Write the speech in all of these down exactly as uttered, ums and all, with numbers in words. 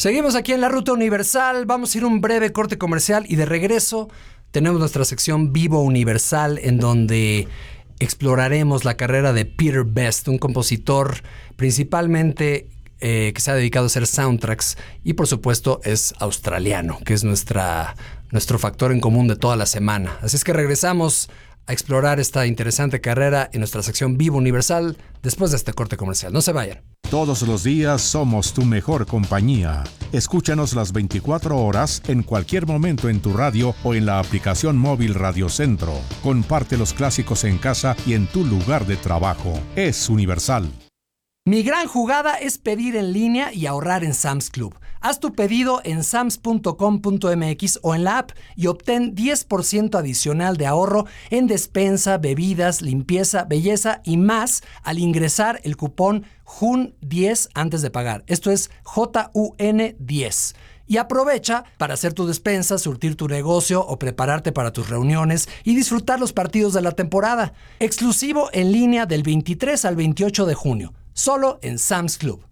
Seguimos aquí en la Ruta Universal, vamos a ir a un breve corte comercial y de regreso tenemos nuestra sección Vivo Universal, en donde exploraremos la carrera de Peter Best, un compositor principalmente eh, que se ha dedicado a hacer soundtracks y por supuesto es australiano, que es nuestra, nuestro factor en común de toda la semana. Así es que regresamos a explorar esta interesante carrera en nuestra sección Vivo Universal después de este corte comercial. No se vayan. Todos los días somos tu mejor compañía. Escúchanos las veinticuatro horas en cualquier momento en tu radio o en la aplicación móvil Radio Centro. Comparte los clásicos en casa y en tu lugar de trabajo. Es Universal. Mi gran jugada es pedir en línea y ahorrar en Sam's Club. Haz tu pedido en sams punto com punto m x o en la app y obtén diez por ciento adicional de ahorro en despensa, bebidas, limpieza, belleza y más al ingresar el cupón Jun diez antes de pagar. Esto es J U N diez. Y aprovecha para hacer tu despensa, surtir tu negocio o prepararte para tus reuniones y disfrutar los partidos de la temporada. Exclusivo en línea del veintitrés al veintiocho de junio. Solo en Sam's Club.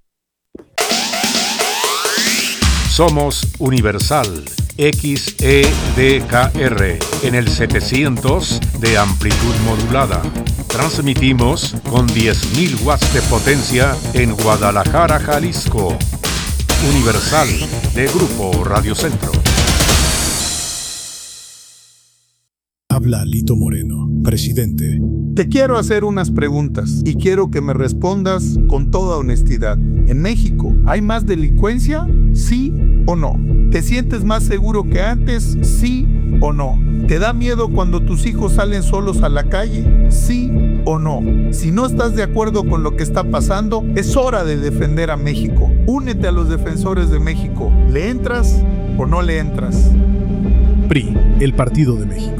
Somos Universal X E D K R en el setecientos de amplitud modulada. Transmitimos con diez mil watts de potencia en Guadalajara, Jalisco. Universal de Grupo Radio Centro. Habla Lito Moreno, presidente. Te quiero hacer unas preguntas y quiero que me respondas con toda honestidad. ¿En México hay más delincuencia? ¿Sí o no? ¿Te sientes más seguro que antes? ¿Sí o no? ¿Te da miedo cuando tus hijos salen solos a la calle? ¿Sí o no? Si no estás de acuerdo con lo que está pasando, es hora de defender a México. Únete a los defensores de México. ¿Le entras o no le entras? P R I, el Partido de México.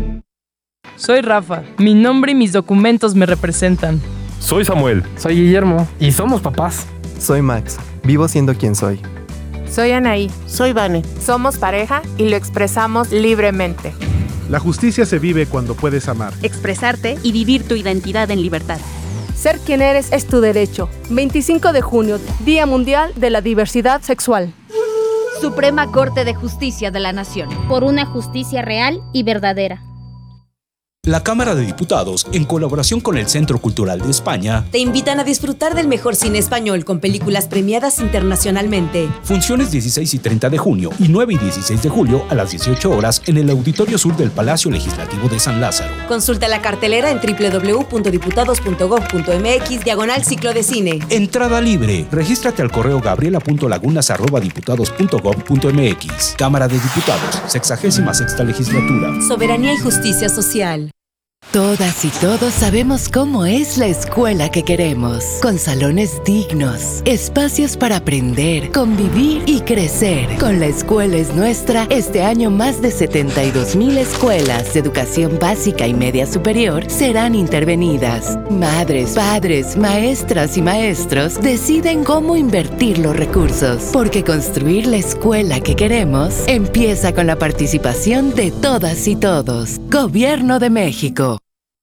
Soy Rafa, mi nombre y mis documentos me representan. Soy Samuel. Soy Guillermo. Y somos papás. Soy Max, vivo siendo quien soy. Soy Anaí. Soy Vane. Somos pareja y lo expresamos libremente. La justicia se vive cuando puedes amar, expresarte y vivir tu identidad en libertad. Ser quien eres es tu derecho. veinticinco de junio, Día Mundial de la Diversidad Sexual. Suprema Corte de Justicia de la Nación. Por una justicia real y verdadera. La Cámara de Diputados, en colaboración con el Centro Cultural de España, te invitan a disfrutar del mejor cine español con películas premiadas internacionalmente. Funciones dieciséis y treinta de junio y nueve y dieciséis de julio a las dieciocho horas en el Auditorio Sur del Palacio Legislativo de San Lázaro. Consulta la cartelera en doble u doble u doble u punto diputados punto gob punto m x diagonal ciclo de cine. Entrada libre. Regístrate al correo gabriela punto lagunas arroba diputados punto gob punto m x. Cámara de Diputados, sexagésima sexta legislatura. Soberanía y justicia social. Todas y todos sabemos cómo es la escuela que queremos, con salones dignos, espacios para aprender, convivir y crecer. Con La Escuela es Nuestra, este año más de setenta y dos mil escuelas de educación básica y media superior serán intervenidas. Madres, padres, maestras y maestros deciden cómo invertir los recursos, porque construir la escuela que queremos empieza con la participación de todas y todos. Gobierno de México.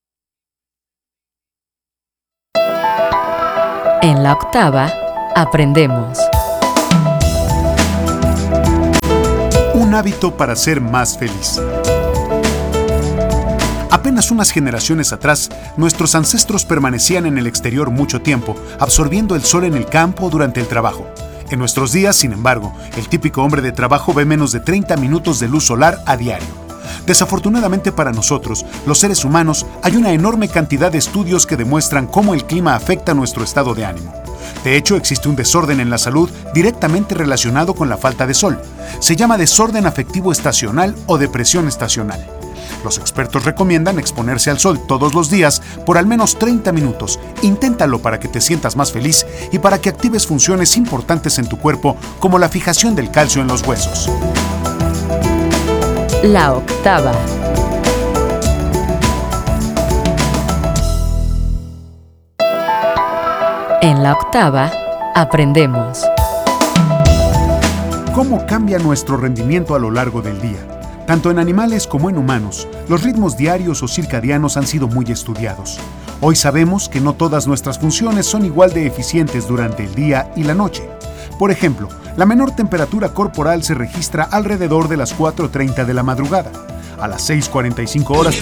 En la octava, aprendemos. Un hábito para ser más feliz. Apenas unas generaciones atrás, nuestros ancestros permanecían en el exterior mucho tiempo, absorbiendo el sol en el campo durante el trabajo. En nuestros días, sin embargo, el típico hombre de trabajo ve menos de treinta minutos de luz solar a diario. Desafortunadamente para nosotros, los seres humanos, hay una enorme cantidad de estudios que demuestran cómo el clima afecta nuestro estado de ánimo. De hecho, existe un desorden en la salud directamente relacionado con la falta de sol. Se llama desorden afectivo estacional o depresión estacional. Los expertos recomiendan exponerse al sol todos los días por al menos treinta minutos. Inténtalo para que te sientas más feliz y para que actives funciones importantes en tu cuerpo, como la fijación del calcio en los huesos. La octava. En la octava, aprendemos. ¿Cómo cambia nuestro rendimiento a lo largo del día? Tanto en animales como en humanos, los ritmos diarios o circadianos han sido muy estudiados. Hoy sabemos que no todas nuestras funciones son igual de eficientes durante el día y la noche. Por ejemplo, La menor temperatura corporal se registra alrededor de las cuatro treinta de la madrugada. A las seis cuarenta y cinco horas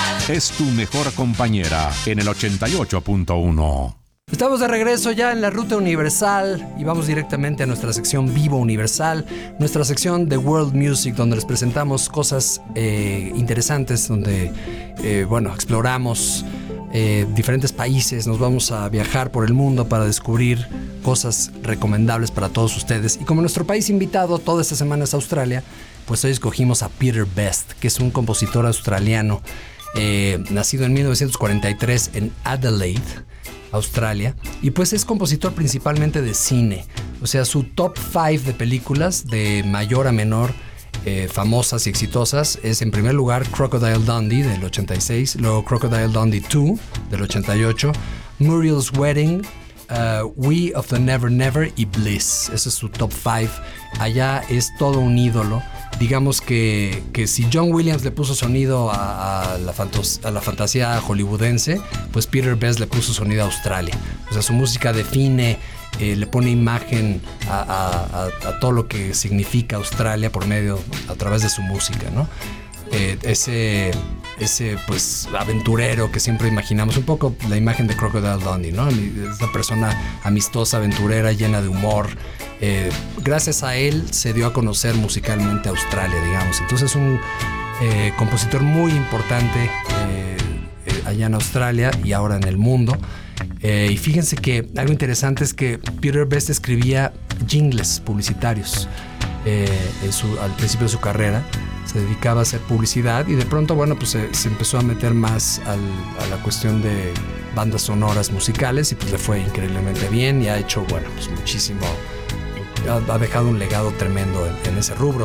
es tu mejor compañera en el ochenta y ocho punto uno. Estamos de regreso ya en la Ruta Universal y vamos directamente a nuestra sección Vivo Universal, nuestra sección de World Music, donde les presentamos cosas eh, interesantes, donde eh, bueno, exploramos eh, diferentes países, nos vamos a viajar por el mundo para descubrir cosas recomendables para todos ustedes. Y como nuestro país invitado toda esta semana es Australia, pues hoy escogimos a Peter Best, que es un compositor australiano, eh, nacido en mil novecientos cuarenta y tres en Adelaide, Australia, y pues es compositor principalmente de cine. O sea, su top cinco de películas de mayor a menor, eh, famosas y exitosas, es en primer lugar Crocodile Dundee del ochenta y seis, luego Crocodile Dundee dos del ochenta y ocho, Muriel's Wedding, Uh, We of the Never Never y Bliss. Ese es su top cinco. Allá es todo un ídolo. Digamos que, que si John Williams le puso sonido a, a, la fantos, a la fantasía hollywoodense, pues Peter Best le puso sonido a Australia. O sea, su música define, eh, le pone imagen a, a, a, a todo lo que significa Australia por medio, a través de su música, ¿no? Eh, ese, ese pues aventurero que siempre imaginamos, un poco la imagen de Crocodile Dundee, ¿no? Es una persona amistosa, aventurera, llena de humor. Eh, gracias a él se dio a conocer musicalmente Australia, digamos. Entonces es un eh, compositor muy importante eh, eh, allá en Australia y ahora en el mundo. Eh, y fíjense que algo interesante es que Peter Best escribía jingles publicitarios eh, en su, al principio de su carrera. Se dedicaba a hacer publicidad y de pronto, bueno, pues se, se empezó a meter más al, a la cuestión de bandas sonoras musicales y pues le fue increíblemente bien y ha hecho, bueno, pues muchísimo, ha, ha dejado un legado tremendo en, en ese rubro.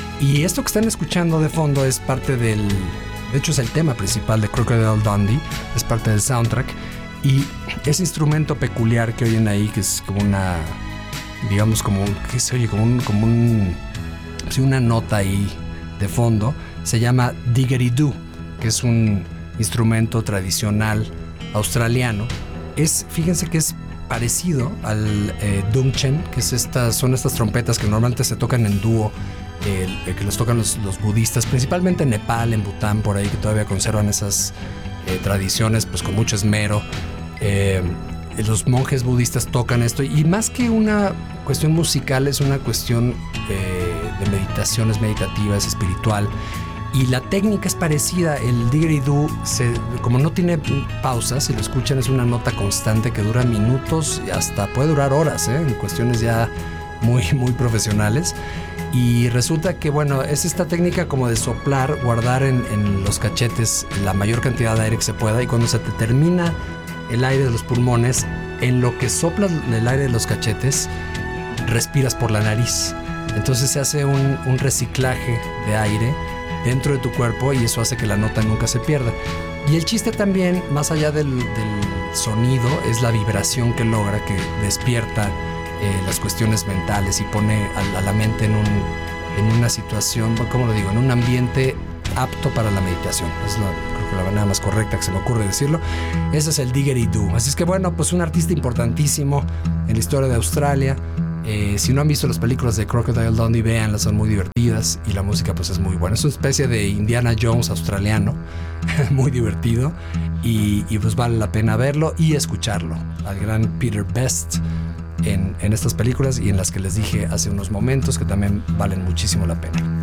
Y esto que están escuchando de fondo es parte del, de hecho es el tema principal de Crocodile Dundee, es parte del soundtrack, y ese instrumento peculiar que oyen ahí, que es como una, digamos como, ¿qué se oye? Como un, como un, sí, una nota ahí de fondo, se llama didgeridoo, que es un instrumento tradicional australiano. Es, fíjense que es parecido al eh, dungchen, que es estas, son estas trompetas que normalmente se tocan en dúo, eh, eh, que los tocan los, los budistas, principalmente en Nepal, en Bután, por ahí, que todavía conservan esas eh, tradiciones pues con mucho esmero. Eh, los monjes budistas tocan esto, y más que una cuestión musical, es una cuestión eh, de meditación, es meditativa, es espiritual, y la técnica es parecida. El didgeridoo, se, como no tiene pausas, si lo escuchan es una nota constante que dura minutos y hasta puede durar horas, ¿eh? En cuestiones ya muy, muy profesionales. Y resulta que, bueno, es esta técnica como de soplar, guardar en, en los cachetes la mayor cantidad de aire que se pueda, y cuando se te termina el aire de los pulmones, en lo que soplas el aire de los cachetes, respiras por la nariz. Entonces se hace un, un reciclaje de aire dentro de tu cuerpo y eso hace que la nota nunca se pierda. Y el chiste también, más allá del, del sonido, es la vibración que logra, que despierta eh, las cuestiones mentales y pone a, a la mente en, un, en una situación, ¿cómo lo digo?, en un ambiente apto para la meditación. Es la, creo que la manera más correcta que se me ocurre decirlo. Ese es el didgeridoo. Así es que, bueno, pues un artista importantísimo en la historia de Australia. Eh, si no han visto las películas de Crocodile Dundee, véanlas, son muy divertidas y la música pues es muy buena. Es una especie de Indiana Jones australiano, muy divertido, y, y pues vale la pena verlo y escucharlo al gran Peter Best en, en estas películas y en las que les dije hace unos momentos, que también valen muchísimo la pena.